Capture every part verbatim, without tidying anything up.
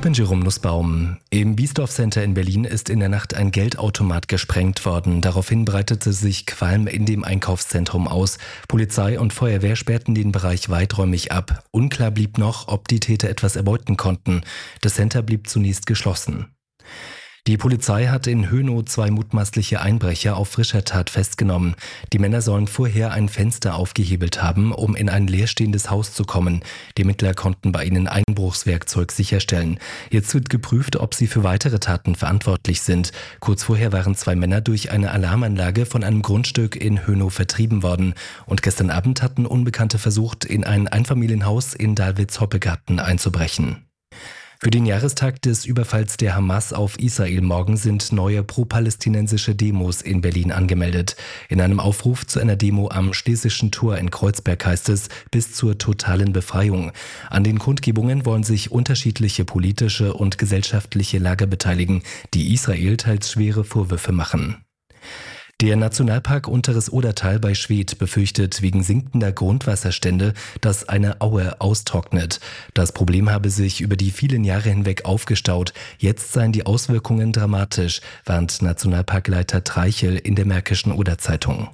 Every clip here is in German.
bin Jerome Nussbaum. Im Biesdorf Center in Berlin ist in der Nacht ein Geldautomat gesprengt worden. Daraufhin breitete sich Qualm in dem Einkaufszentrum aus. Polizei und Feuerwehr sperrten den Bereich weiträumig ab. Unklar blieb noch, ob die Täter etwas erbeuten konnten. Das Center blieb zunächst geschlossen. Die Polizei hat in Hönow zwei mutmaßliche Einbrecher auf frischer Tat festgenommen. Die Männer sollen vorher ein Fenster aufgehebelt haben, um in ein leerstehendes Haus zu kommen. Die Ermittler konnten bei ihnen Einbruchswerkzeug sicherstellen. Jetzt wird geprüft, ob sie für weitere Taten verantwortlich sind. Kurz vorher waren zwei Männer durch eine Alarmanlage von einem Grundstück in Hönow vertrieben worden. Und gestern Abend hatten Unbekannte versucht, in ein Einfamilienhaus in Dahlwitz-Hoppegarten einzubrechen. Für den Jahrestag des Überfalls der Hamas auf Israel morgen sind neue pro-palästinensische Demos in Berlin angemeldet. In einem Aufruf zu einer Demo am Schlesischen Tor in Kreuzberg heißt es, bis zur totalen Befreiung. An den Kundgebungen wollen sich unterschiedliche politische und gesellschaftliche Lager beteiligen, die Israel teils schwere Vorwürfe machen. Der Nationalpark Unteres Odertal bei Schwedt befürchtet wegen sinkender Grundwasserstände, dass eine Aue austrocknet. Das Problem habe sich über die vielen Jahre hinweg aufgestaut. Jetzt seien die Auswirkungen dramatisch, warnt Nationalparkleiter Treichel in der Märkischen Oderzeitung.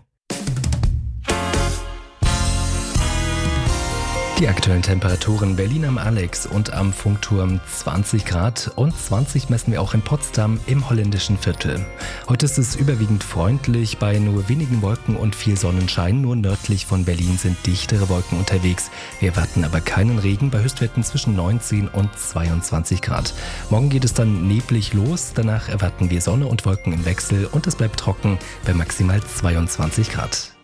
Die aktuellen Temperaturen: Berlin am Alex und am Funkturm zwanzig Grad und zwanzig messen wir auch in Potsdam im holländischen Viertel. Heute ist es überwiegend freundlich bei nur wenigen Wolken und viel Sonnenschein. Nur nördlich von Berlin sind dichtere Wolken unterwegs. Wir erwarten aber keinen Regen bei Höchstwerten zwischen neunzehn und zweiundzwanzig Grad. Morgen geht es dann neblig los. Danach erwarten wir Sonne und Wolken im Wechsel und es bleibt trocken bei maximal zweiundzwanzig Grad.